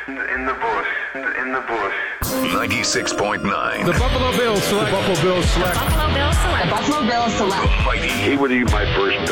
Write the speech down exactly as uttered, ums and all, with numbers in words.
in the bush, in the bush. ninety-six point nine. The Buffalo Bills select. The Buffalo Bills select. Buffalo Bills select. The Buffalo Bills select. Mighty. He would eat my first